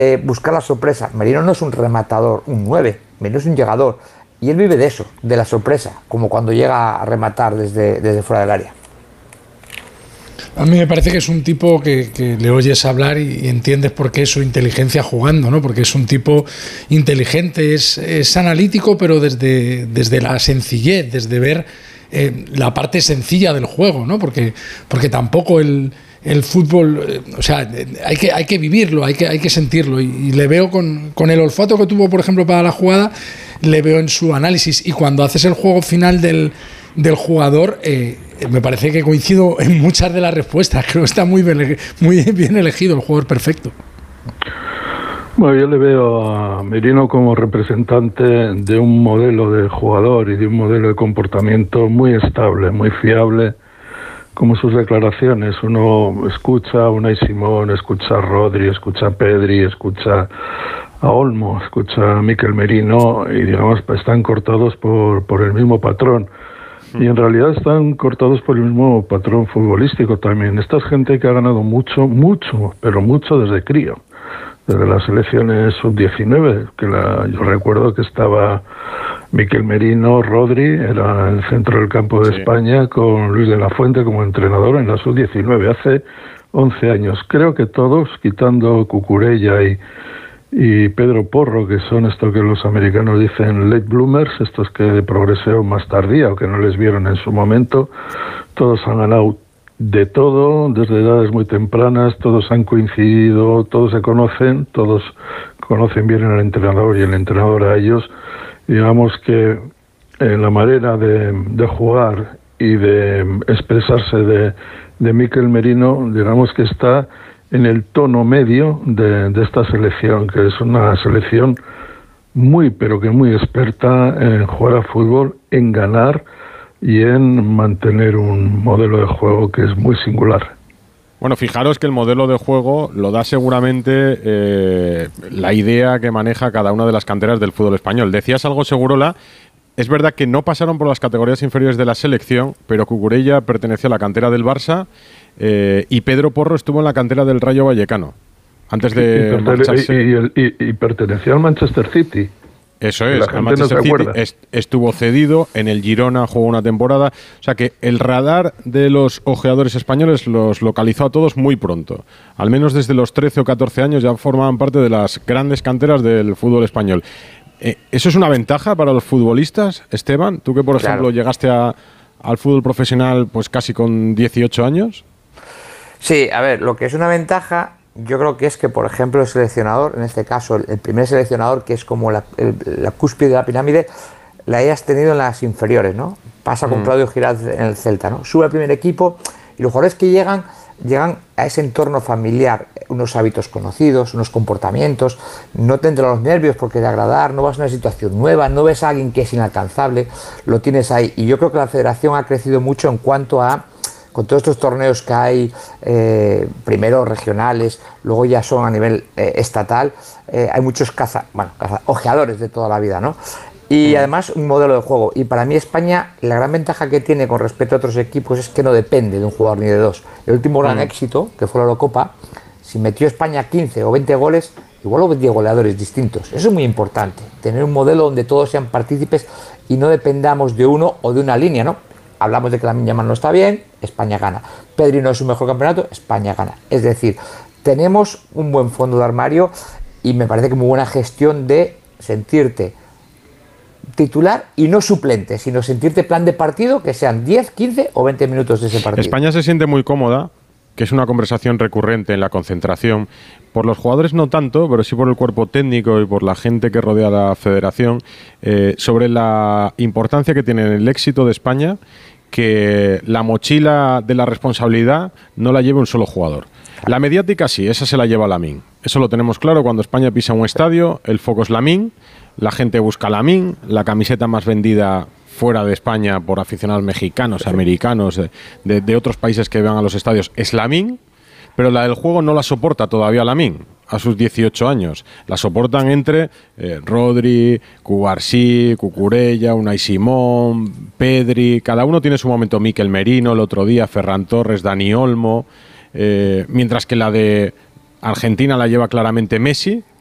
buscar la sorpresa. Merino no es un rematador, un 9, Merino es un llegador. Y él vive de eso, de la sorpresa, como cuando llega a rematar desde fuera del área. A mí me parece que es un tipo que le oyes hablar y entiendes por qué es su inteligencia jugando, ¿no? Porque es un tipo inteligente, es analítico, pero desde la sencillez, desde ver la parte sencilla del juego, ¿no? Porque tampoco el fútbol, o sea, hay que vivirlo, hay que sentirlo. Y le veo con el olfato que tuvo, por ejemplo, para la jugada, le veo en su análisis. Y cuando haces el juego final del jugador, me parece que coincido en muchas de las respuestas. Creo que está muy bien elegido el jugador perfecto. Bueno, yo le veo a Merino como representante de un modelo de jugador y de un modelo de comportamiento muy estable, muy fiable, como sus declaraciones. Uno escucha a Unai Simón, escucha a Rodri, escucha a Pedri, escucha a Olmo, escucha a Mikel Merino y, digamos, están cortados por el mismo patrón. Y en realidad están cortados por el mismo patrón futbolístico también. Esta es gente que ha ganado mucho, pero mucho desde crío. Desde las selecciones sub-19, yo recuerdo que estaba Mikel Merino, Rodri, era el centro del campo de España, con Luis de la Fuente como entrenador en la sub-19, hace 11 años. Creo que todos, quitando Cucurella y Pedro Porro, que son esto que los americanos dicen late bloomers, estos que de progresión más tardía o que no les vieron en su momento, todos han ganado de todo, desde edades muy tempranas, todos han coincidido, todos se conocen, todos conocen bien al entrenador y el entrenador a ellos. Digamos que la manera de jugar y de expresarse de Mikel Merino, digamos que está en el tono medio de esta selección, que es una selección pero que muy experta en jugar a fútbol, en ganar y en mantener un modelo de juego que es muy singular. Bueno, fijaros que el modelo de juego lo da seguramente la idea que maneja cada una de las canteras del fútbol español. Decías algo, Segurola. Es verdad que no pasaron por las categorías inferiores de la selección, pero Cucurella perteneció a la cantera del Barça y Pedro Porro estuvo en la cantera del Rayo Vallecano. Antes de marcharse. Y perteneció al Manchester City. Eso es, el Manchester City estuvo cedido, en el Girona jugó una temporada, o sea que el radar de los ojeadores españoles los localizó a todos muy pronto, al menos desde los 13 o 14 años ya formaban parte de las grandes canteras del fútbol español. ¿Eso es una ventaja para los futbolistas, Esteban? Tú que, por ejemplo, llegaste al fútbol profesional pues casi con 18 años. Sí, a ver, lo que es una ventaja, yo creo que es que, por ejemplo, el seleccionador, en este caso el primer seleccionador, que es como la cúspide de la pirámide, la hayas tenido en las inferiores, ¿no? Pasa con Claudio Giralt en el Celta, ¿no? Sube al primer equipo y los jugadores que llegan a ese entorno familiar, unos hábitos conocidos, unos comportamientos, no te entran los nervios porque de agradar, no vas a una situación nueva, no ves a alguien que es inalcanzable, lo tienes ahí. Y yo creo que la federación ha crecido mucho en cuanto a, con todos estos torneos que hay, primero regionales, luego ya son a nivel estatal, hay muchos ojeadores de toda la vida, ¿no? Y además un modelo de juego. Y para mí España, la gran ventaja que tiene con respecto a otros equipos es que no depende de un jugador ni de dos. El último gran éxito, que fue la Eurocopa, si metió España 15 o 20 goles, igual hubo 10 goleadores distintos. Eso es muy importante, tener un modelo donde todos sean partícipes y no dependamos de uno o de una línea, ¿no? Hablamos de que Lamine Yamal no está bien, España gana. Pedri no es su mejor campeonato, España gana. Es decir, tenemos un buen fondo de armario y me parece que muy buena gestión de sentirte titular y no suplente, sino sentirte plan de partido, que sean 10, 15 o 20 minutos de ese partido. España se siente muy cómoda, que es una conversación recurrente en la concentración, por los jugadores no tanto, pero sí por el cuerpo técnico y por la gente que rodea a la federación, sobre la importancia que tiene en el éxito de España que la mochila de la responsabilidad no la lleve un solo jugador. La mediática sí, esa se la lleva Lamine. Eso lo tenemos claro, cuando España pisa un estadio, el foco es Lamine, la gente busca Lamine, la camiseta más vendida fuera de España por aficionados mexicanos, americanos, de otros países que van a los estadios es Lamine, pero la del juego no la soporta todavía Lamine a sus 18 años. La soportan entre Rodri, Cubarsí, Cucurella, Unai Simón, Pedri, cada uno tiene su momento, Mikel Merino el otro día, Ferran Torres, Dani Olmo, mientras que la de Argentina la lleva claramente Messi,